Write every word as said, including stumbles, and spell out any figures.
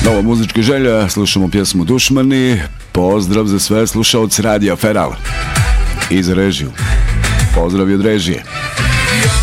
Nova muzička želja, slušamo pjesmu Dušmani. Pozdrav za sve slušaoci Radija Feral i za režiju. Pozdrav i od režije.